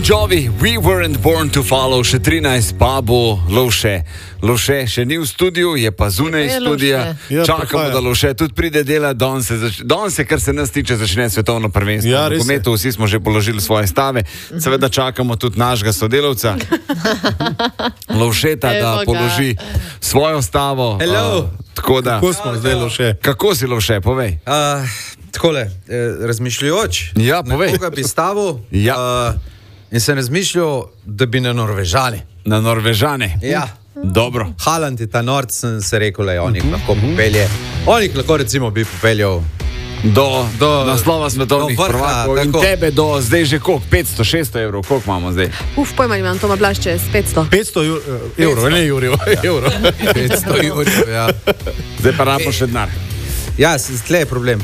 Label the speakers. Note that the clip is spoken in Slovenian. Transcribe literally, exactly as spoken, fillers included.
Speaker 1: Jovi, We Weren't Born to Follow, še trinajst pa bo Lovše. Lovše še ni v studiu, je pa zunaj studia.
Speaker 2: Ja,
Speaker 1: Čakamo, da Lovše tudi pride dela. Danes se, zač... danes se, kar se nas tiče, začne svetovno prvenstvo.
Speaker 2: Ja,
Speaker 1: v nogometu vsi smo že položili svoje stave. Seveda čakamo tudi našega sodelavca, Lovšeta, da položi svojo stavo.
Speaker 3: Hello.
Speaker 1: Uh, tako da,
Speaker 2: Kako smo zdaj, Lovše?
Speaker 1: Kako si, Lovše, povej?
Speaker 3: Uh, takole, eh, razmišljajoč,
Speaker 1: Ja, povej.
Speaker 3: na koga bi stavil
Speaker 1: Ja.
Speaker 3: uh, in se razmišljal, da bi na Norvežane.
Speaker 1: Na Norvežane.
Speaker 3: Ja.
Speaker 1: Dobro.
Speaker 3: Haaland je ta nord, sem se rekel, da on jih lahko popelje. On jih lahko recimo bi popeljal
Speaker 1: Do,
Speaker 3: Do-
Speaker 1: naslova svetovnih
Speaker 3: do vrha,
Speaker 1: prvakov in
Speaker 3: tako.
Speaker 1: tebe do zdaj že koliko? petsto, šeststo evrov, koliko imamo zdaj?
Speaker 4: Uf, pojma imam, Toma Blašče, s petsto.
Speaker 2: petsto ju- evrov, ne jurjev, evrov.
Speaker 3: petsto jurjev. Ja,
Speaker 1: Zdaj pa rabimo še denar.
Speaker 3: ja tle je problem.